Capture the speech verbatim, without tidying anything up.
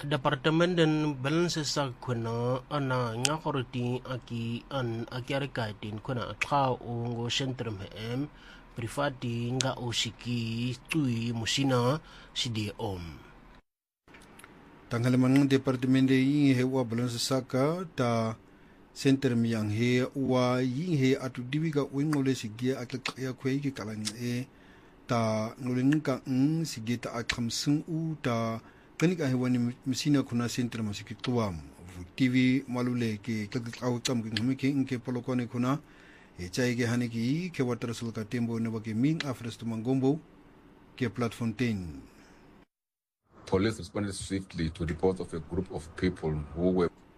Departamenten balance sa kuna ana nga koroti aki an aki arikaitin kuna atla ungo sentrum hem privati nga osiki tui musina sidi om. Tanghalaman ng departamento yi he wa balance saka ta sentrum yang he wa yi he atu diwiga wingole sige akya kwei ki kalang e ta ngulinga ng sige ta akhamsung u ta kanika hewani misina kuna sentra masiki tuam T V malule ke kakau tam ke ngamike inke polokone kuna e chai ke haniki ke water sulka tembo ne bake min afres to mangombo ke Platfontein. Police responded swiftly to reports of a group of people who were